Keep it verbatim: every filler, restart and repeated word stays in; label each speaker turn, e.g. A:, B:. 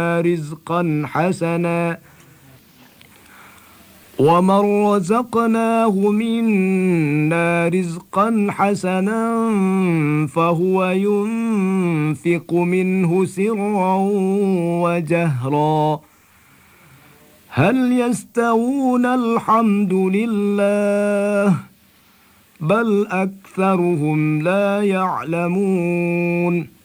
A: رزقا حسنا ومن رزقناه منا رزقا حسنا فهو ينفق منه سرا وجهرا هل يستوون؟ الحمد لله بل أكثرهم لا يعلمون.